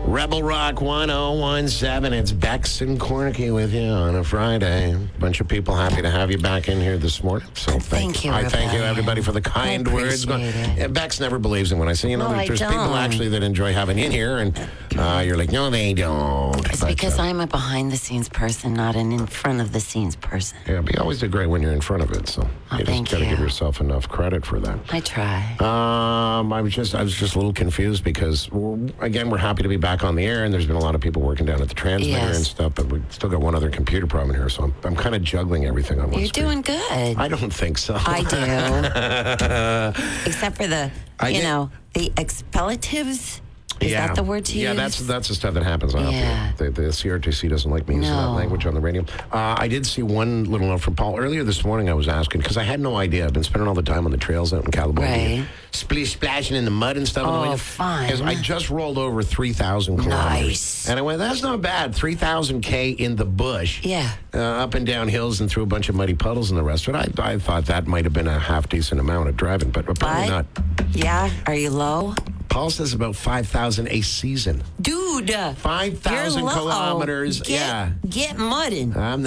Rebel Rock 1017. It's Bex and Corky with you on a Friday. Bunch of people happy to have you back in here this morning. So Thank you, I thank you, Rebellion. everybody, for the kind I words. appreciate it. Bex never believes it when I say, No, I there's people don't. actually that enjoy having you in here, and you're like, no, they don't. It's But, because I'm a behind-the-scenes person, not an in-front-of-the-scenes person. Yeah, but you always do great when you're in front of it, so you just thank got to you. give yourself enough credit for that. I try. I was just a little confused because, again, we're happy to be back on the air, and there's been a lot of people working down at the transmitter Yes. and stuff, but we still got one other computer problem here, so I'm kind of juggling everything on one You're screen. doing good. I don't think so. I do. Except for the expellatives. Is that the word to use? Yeah, that's the stuff that happens on Yeah. the CRTC doesn't like me using that No. language on the radio. I did see one little note from Paul. Earlier this morning I was asking, because I had no idea. I've been spending all the time on the trails out in California. Right. Splashing in the mud and stuff. Oh, fun. Because I just rolled over 3,000 kilometers. Nice. And I went, that's not bad. 3,000 K in the bush. Yeah. Up and down hills and through a bunch of muddy puddles and the rest of it. I thought that might have been a half decent amount of driving, but apparently not. Yeah? Are you low? Paul says about 5,000 a season. Dude. 5,000 you're low. kilometers. Get mudding. I'm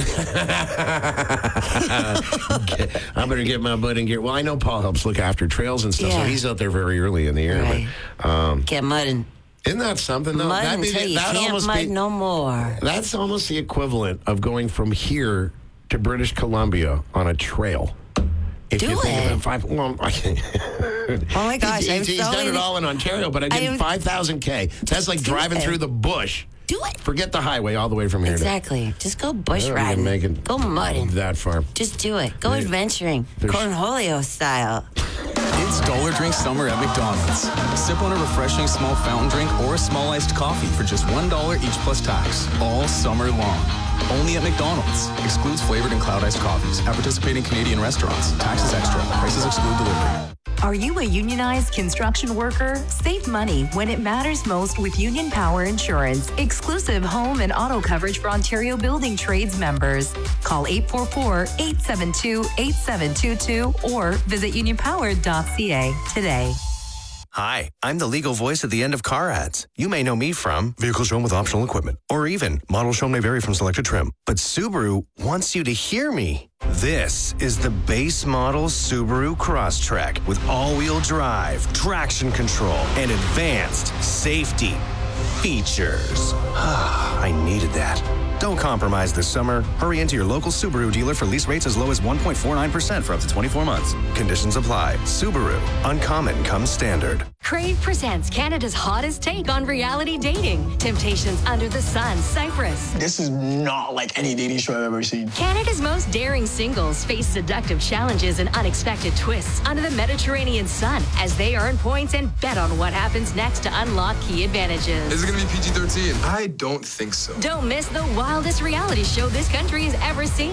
going to get my butt in gear. Well, I know Paul helps look after trails and stuff, so Yeah. he's out there very early in the year. Right. But, Get mudding. isn't that something, though? Mud That'd be- until you that'd can't almost mud be- no more. That's almost the equivalent of going from here to British Columbia on a trail. If Do you think it. about Oh my gosh, I'm he's so done it in- all in Ontario, but I I did am- 5,000 K. That's like Do driving it. through the bush. Do it. Forget the highway all the way from here Exactly. Just go bush to. I don't even riding. make it Go mudding. that far. Just do it. Go adventuring. there's- Cornholio style. It's Dollar Drink Summer at McDonald's. Sip on a refreshing small fountain drink or a small iced coffee for just $1 each plus tax, all summer long. Only at McDonald's. Excludes flavored and cloud iced coffees. At participating Canadian restaurants. Taxes extra. Prices exclude delivery. Are you a unionized construction worker? Save money when it matters most with Union Power Insurance. Exclusive home and auto coverage for Ontario Building Trades members. Call 844-872-8722 or visit unionpower.ca today. Hi, I'm the legal voice at the end of car ads. You may know me from vehicles shown with optional equipment, or even models shown may vary from selected trim. But Subaru wants you to hear me. This is the base model Subaru Crosstrek with all-wheel drive, traction control, and advanced safety features. I needed that. Don't compromise this summer. Hurry into your local Subaru dealer for lease rates as low as 1.49% for up to 24 months. Conditions apply. Subaru. Uncommon comes standard. Crave presents Canada's hottest take on reality dating. Temptations Under the Sun, Cyprus. This is not like any dating show I've ever seen. Canada's most daring singles face seductive challenges and unexpected twists under the Mediterranean sun as they earn points and bet on what happens next to unlock key advantages. Is it going to be PG-13? I don't think so. Don't miss the wildest reality show this country has ever seen.